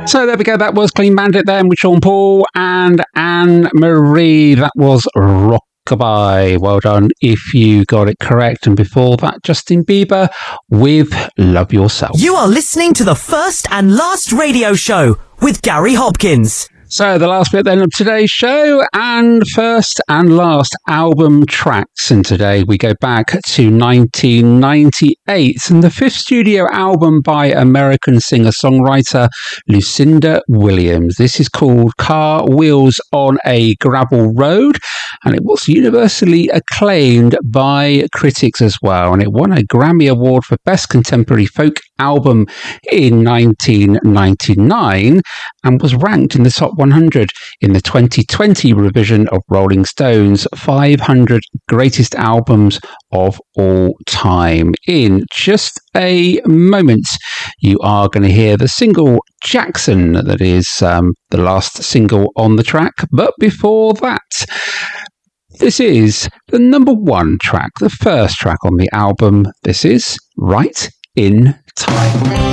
So there we go. That was Clean Bandit then with Sean Paul and Anne Marie. That was Rockabye. Well done if you got it correct. And before that, Justin Bieber with Love Yourself. You are listening to the first and last radio show with Gary Hopkins. So the last bit then of today's show, and first and last album tracks. And today we go back to 1998 and the fifth studio album by American singer-songwriter Lucinda Williams. This is called Car Wheels on a Gravel Road, and it was universally acclaimed by critics as well. And it won a Grammy Award for Best Contemporary Folk Album in 1999 and was ranked in the top 100 in the 2020 revision of Rolling Stone's 500 Greatest Albums of All Time. In just a moment, you are going to hear the single Jackson, that is the last single on the track. But before that, this is the number one track, the first track on the album. This is Right in Time.